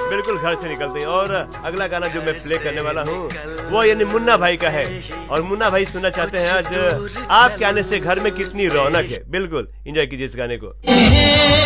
बिल्कुल घर से निकलते हैं। और अगला गाना जो मैं प्ले करने वाला हूँ वो यानी मुन्ना भाई का है। और मुन्ना भाई सुनना चाहते हैं आज आपके आने से घर में कितनी रौनक है। बिल्कुल एंजॉय कीजिए इस गाने को।